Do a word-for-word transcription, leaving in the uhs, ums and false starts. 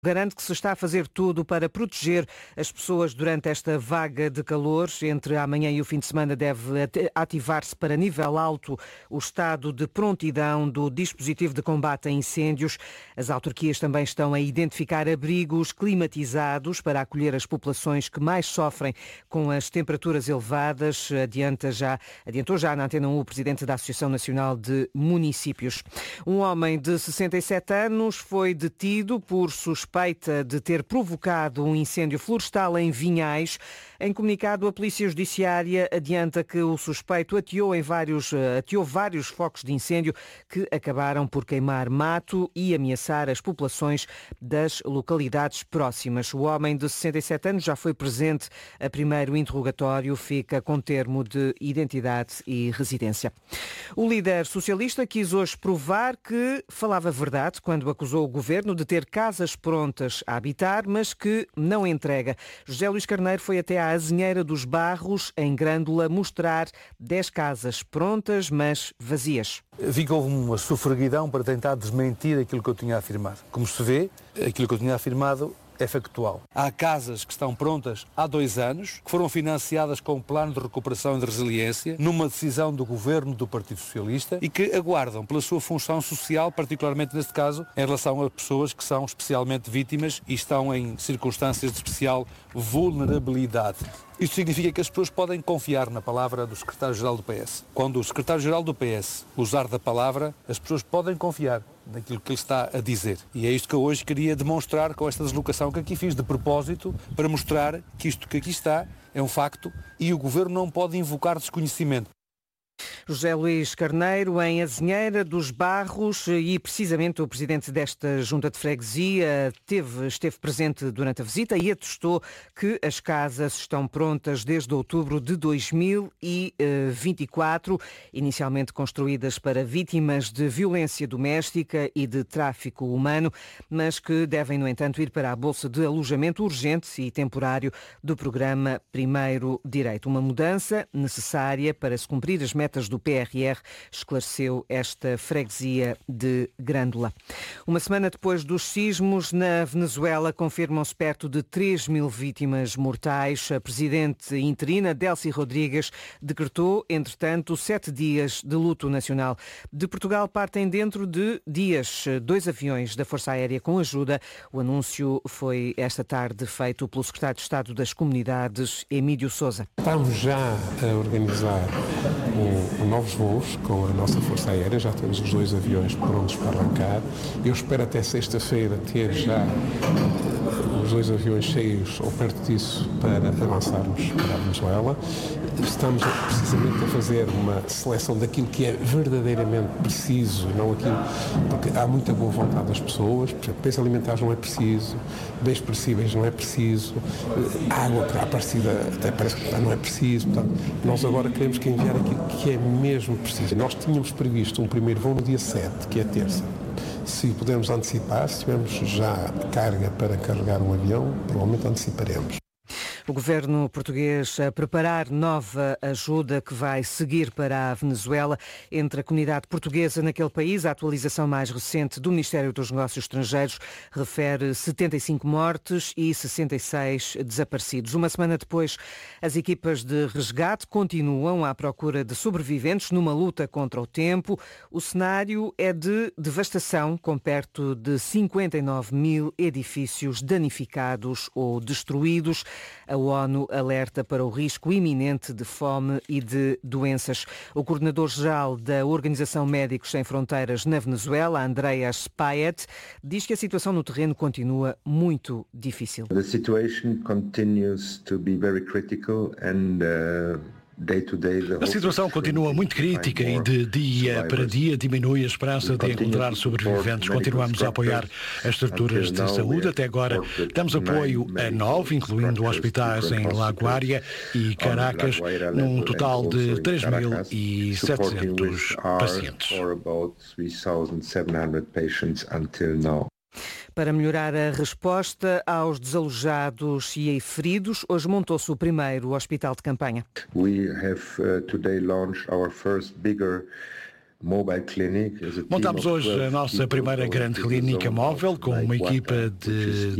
Garante que se está a fazer tudo para proteger as pessoas durante esta vaga de calor. Entre amanhã e o fim de semana deve ativar-se para nível alto o estado de prontidão do dispositivo de combate a incêndios. As autarquias também estão a identificar abrigos climatizados para acolher as populações que mais sofrem com as temperaturas elevadas. Adianta já, adiantou já na Antena um o presidente da Associação Nacional de Municípios. Um homem de sessenta e sete anos foi detido por suspeita de ter provocado um incêndio florestal em Vinhais. Em comunicado, a Polícia Judiciária adianta que o suspeito ateou, em vários, ateou vários focos de incêndio que acabaram por queimar mato e ameaçar as populações das localidades próximas. O homem de sessenta e sete anos já foi presente a primeiro interrogatório, fica com termo de identidade e residência. O líder socialista quis hoje provar que falava verdade quando acusou o governo de ter casas prontas a habitar, mas que não entrega. José Luís Carneiro foi até à Azinheira dos Barros, em Grândola, mostrar dez casas prontas, mas vazias. Vi que houve uma sofreguidão para tentar desmentir aquilo que eu tinha afirmado. Como se vê, aquilo que eu tinha afirmado é factual. Há casas que estão prontas há dois anos, que foram financiadas com um plano de recuperação e de resiliência, numa decisão do Governo do Partido Socialista, e que aguardam pela sua função social, particularmente neste caso, em relação a pessoas que são especialmente vítimas e estão em circunstâncias de especial vulnerabilidade. Isto significa que as pessoas podem confiar na palavra do secretário-geral do P S. Quando o secretário-geral do P S usar da palavra, as pessoas podem confiar naquilo que ele está a dizer. E é isto que eu hoje queria demonstrar com esta deslocação que aqui fiz de propósito, para mostrar que isto que aqui está é um facto e o Governo não pode invocar desconhecimento. José Luís Carneiro, em Azinheira dos Barros, e precisamente o presidente desta junta de freguesia teve, esteve presente durante a visita e atestou que as casas estão prontas desde outubro de dois mil e vinte e quatro, inicialmente construídas para vítimas de violência doméstica e de tráfico humano, mas que devem, no entanto, ir para a bolsa de alojamento urgente e temporário do programa Primeiro Direito. Uma mudança necessária para se cumprir as metas do P R R, esclareceu esta freguesia de Grândola. Uma semana depois dos sismos, na Venezuela confirmam-se perto de três mil vítimas mortais. A presidente interina, Delcy Rodrigues, decretou, entretanto, sete dias de luto nacional. De Portugal partem dentro de dias dois aviões da Força Aérea com ajuda. O anúncio foi esta tarde feito pelo secretário de Estado das Comunidades, Emílio Sousa. Estamos já a organizar um, um novos voos com a nossa Força Aérea, já temos os dois aviões prontos para arrancar. Eu espero até sexta-feira ter já os dois aviões cheios ou perto disso para avançarmos para a Venezuela. Estamos precisamente a fazer uma seleção daquilo que é verdadeiramente preciso, não aquilo, porque há muita boa vontade das pessoas. Por exemplo, bens alimentares não é preciso, bens perecíveis não é preciso, água para a parecida até parece que não é preciso. Portanto, nós agora queremos que enviar aquilo que é mesmo preciso. Nós tínhamos previsto um primeiro voo no dia sete, que é terça. Se pudermos antecipar, se tivermos já carga para carregar um avião, provavelmente anteciparemos. O governo português a preparar nova ajuda que vai seguir para a Venezuela. Entre a comunidade portuguesa naquele país, a atualização mais recente do Ministério dos Negócios Estrangeiros refere setenta e cinco mortes e sessenta e seis desaparecidos. Uma semana depois, as equipas de resgate continuam à procura de sobreviventes numa luta contra o tempo. O cenário é de devastação, com perto de cinquenta e nove mil edifícios danificados ou destruídos. A ONU alerta para o risco iminente de fome e de doenças. O coordenador-geral da Organização Médicos Sem Fronteiras na Venezuela, Andreas Payet, diz que a situação no terreno continua muito difícil. The situation continues to be very critical and uh... A situação continua muito crítica e de dia para dia diminui a esperança de encontrar sobreviventes. Continuamos a apoiar as estruturas de saúde. Até agora damos apoio a nove, incluindo hospitais em Laguária e Caracas, num total de três mil e setecentos pacientes. Para melhorar a resposta aos desalojados e feridos, hoje montou-se o primeiro hospital de campanha. We have uh, today launched our first bigger Montamos hoje a nossa primeira grande clínica móvel com uma equipa de